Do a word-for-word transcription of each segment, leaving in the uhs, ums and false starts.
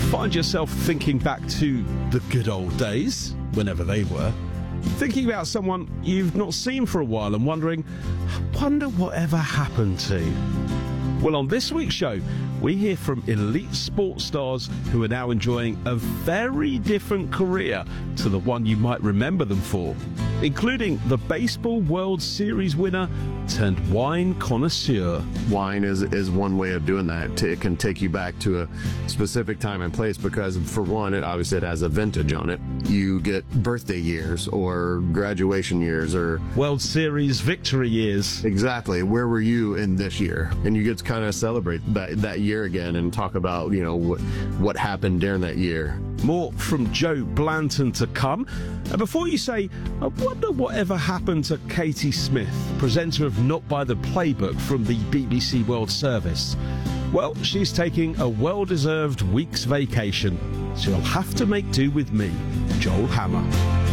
Find yourself thinking back to the good old days, whenever they were, thinking about someone you've not seen for a while and wondering, I wonder whatever happened to. Well, on this week's show, we hear from elite sports stars who are now enjoying a very different career to the one you might remember them for, including the Baseball World Series winner turned wine connoisseur. Wine is is one way of doing that. It can take you back to a specific time and place because, for one, it obviously it has a vintage on it. You get birthday years or graduation years or World Series victory years. Exactly. Where were you in this year? And you get to kind of celebrate that, that year again and talk about, you know, what, what happened during that year. More from Joe Blanton to come. And before you say, I wonder whatever happened to Katie Smith, presenter of Not by the Playbook from the B B C World Service. Well, she's taking a well-deserved week's vacation, so you'll have to make do with me, Joel Hammer.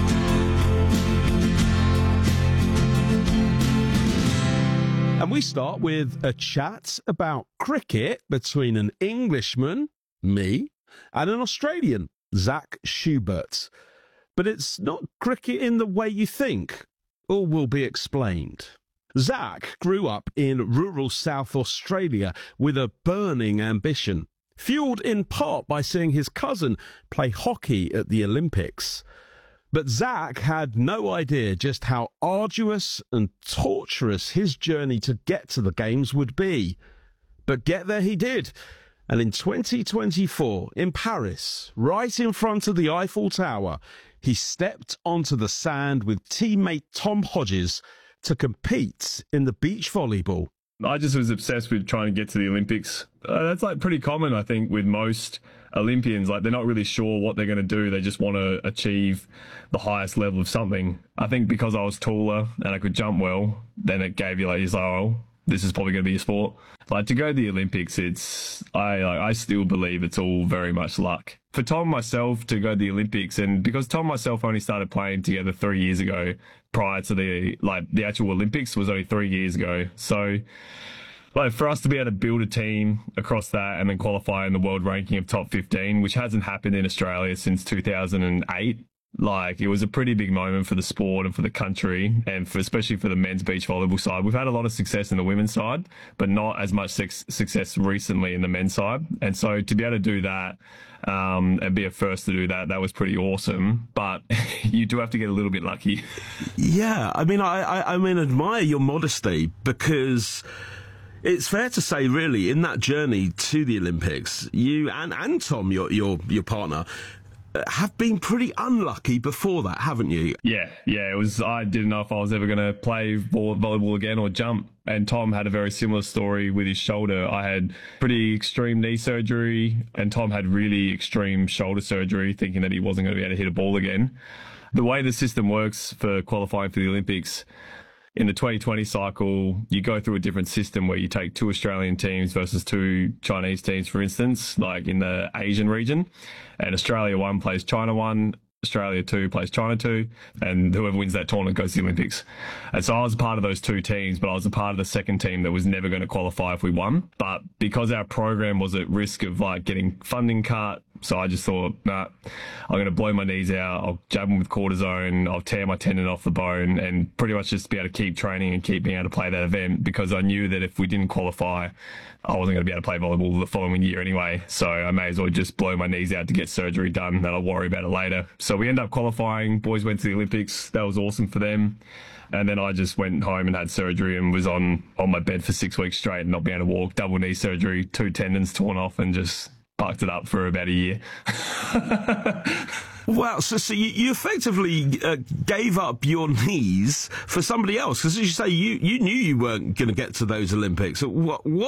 And we start with a chat about cricket between an Englishman, me, and an Australian, Zach Schubert. But it's not cricket in the way you think. All will be explained. Zach grew up in rural South Australia with a burning ambition, fueled in part by seeing his cousin play hockey at the Olympics. But Zach had no idea just how arduous and torturous his journey to get to the games would be. But get there he did. And in twenty twenty-four, in Paris, right in front of the Eiffel Tower, he stepped onto the sand with teammate Tom Hodges to compete in the beach volleyball. I just was obsessed with trying to get to the Olympics. Uh, that's like pretty common, I think, with most Olympians. Like, they're not really sure what they're going to do. They just want to achieve the highest level of something. I think because I was taller and I could jump well, then it gave you like, you're like, oh, this is probably going to be a sport. Like, to go to the Olympics, it's, I, I still believe it's all very much luck. For Tom and myself to go to the Olympics, and because Tom and myself only started playing together three years ago, prior to the, like, the actual Olympics was only three years ago. So, like, for us to be able to build a team across that and then qualify in the world ranking of top fifteen, which hasn't happened in Australia since two thousand eight, like, it was a pretty big moment for the sport and for the country, and for especially for the men's beach volleyball side. We've had a lot of success in the women's side, but not as much success recently in the men's side. And so to be able to do that um, and be a first to do that, that was pretty awesome. But you do have to get a little bit lucky. Yeah, I mean, I, I, I mean, admire your modesty, because it's fair to say, really, in that journey to the Olympics, you and, and Tom, your your your partner, have been pretty unlucky before that, haven't you? Yeah, yeah. It was. I didn't know if I was ever going to play volleyball again or jump. And Tom had a very similar story with his shoulder. I had pretty extreme knee surgery, and Tom had really extreme shoulder surgery, thinking that he wasn't going to be able to hit a ball again. The way the system works for qualifying for the Olympics, in the twenty twenty cycle, you go through a different system where you take two Australian teams versus two Chinese teams, for instance, like in the Asian region. And Australia one plays China one, Australia two plays China two, and whoever wins that tournament goes to the Olympics. And so I was a part of those two teams, but I was a part of the second team that was never going to qualify if we won. But because our program was at risk of like getting funding cut, so I just thought, nah, I'm going to blow my knees out. I'll jab them with cortisone. I'll tear my tendon off the bone and pretty much just be able to keep training and keep being able to play that event, because I knew that if we didn't qualify, I wasn't going to be able to play volleyball the following year anyway. So I may as well just blow my knees out to get surgery done, and I'll worry about it later. So we ended up qualifying. Boys went to the Olympics. That was awesome for them. And then I just went home and had surgery and was on, on my bed for six weeks straight and not being able to walk. Double knee surgery, two tendons torn off, and just bucked it up for about a year. Wow, so, so you, you effectively uh, gave up your knees for somebody else, because as you say, you, you knew you weren't going to get to those Olympics. What, what